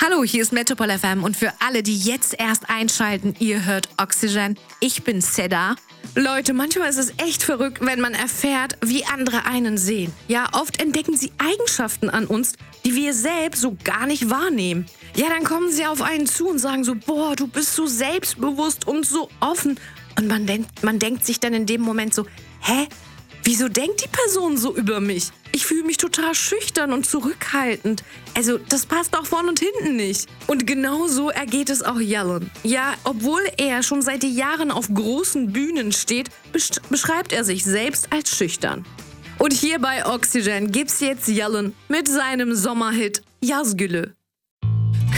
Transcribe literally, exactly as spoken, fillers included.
Hallo, hier ist Metropol F M und für alle, die jetzt erst einschalten, ihr hört Oxygen. Ich bin Seda. Leute, manchmal ist es echt verrückt, wenn man erfährt, wie andere einen sehen. Ja, oft entdecken sie Eigenschaften an uns, die wir selbst so gar nicht wahrnehmen. Ja, dann kommen sie auf einen zu und sagen so, boah, du bist so selbstbewusst und so offen. Und man denkt, man denkt sich dann in dem Moment so, hä? Wieso denkt die Person so über mich? Ich fühle mich total schüchtern und zurückhaltend. Also, das passt auch vorn und hinten nicht. Und genau so ergeht es auch Yalon. Ja, obwohl er schon seit Jahren auf großen Bühnen steht, besch- beschreibt er sich selbst als schüchtern. Und hier bei Oxygen gibt's jetzt Yalon mit seinem Sommerhit Yazgülü.